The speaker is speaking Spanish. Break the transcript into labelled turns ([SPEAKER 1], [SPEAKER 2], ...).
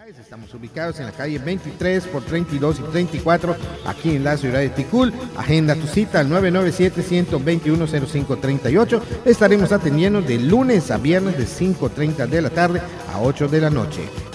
[SPEAKER 1] Estamos ubicados en la calle 23 por 32 y 34, aquí en la ciudad de Ticul. Agenda tu cita al 997-121-0538. Estaremos atendiendo de lunes a viernes de 5:30 de la tarde a 8 de la noche.